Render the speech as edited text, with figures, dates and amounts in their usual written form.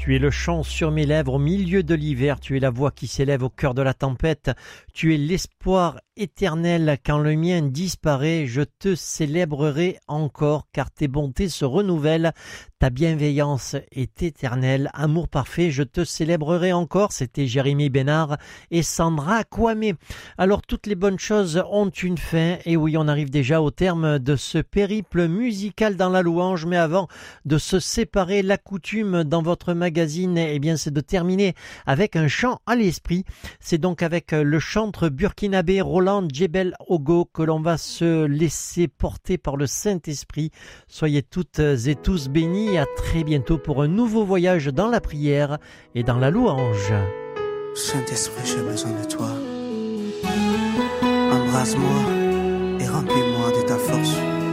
Tu es le chant sur mes lèvres au milieu de l'hiver, tu es la voix qui s'élève au cœur de la tempête, tu es l'espoir éternel quand le mien disparaît, je te célébrerai encore car tes bontés se renouvellent, ta bienveillance est éternelle, amour parfait, je te célébrerai encore. C'était Jérémy Bénard et Sandra Kwame. Alors toutes les bonnes choses ont une fin et oui, on arrive déjà au terme de ce périple musical dans la louange, mais avant de se séparer, la coutume dans votre magazine, eh bien, c'est de terminer avec un chant à l'esprit. C'est donc avec le chantre burkinabé Roland Djebel Ogo que l'on va se laisser porter par le Saint-Esprit. Soyez toutes et tous bénis et à très bientôt pour un nouveau voyage dans la prière et dans la louange. Saint-Esprit, j'ai besoin de toi. Embrasse-moi et remplis-moi de ta force.